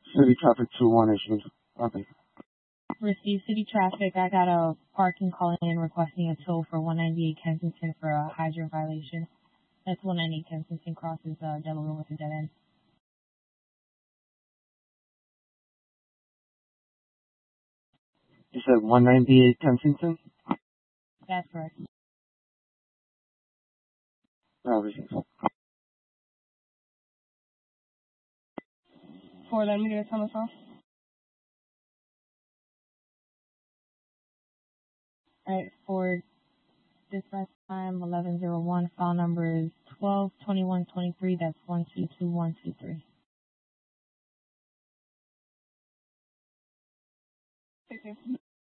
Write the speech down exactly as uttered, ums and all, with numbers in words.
City traffic two one issues. Okay. Receive city traffic. I got a parking call in requesting a tow for one ninety-eight Kensington for a hydrant violation. That's one ninety-eight Kensington crosses uh, Delaware with a dead end. You said one ninety-eight Kensington? That's correct. No, receive. For let me get a on the phone. Alright, for dispatch time eleven oh one, file number is twelve twenty-one twenty-three, that's one two two one two three. Thank you.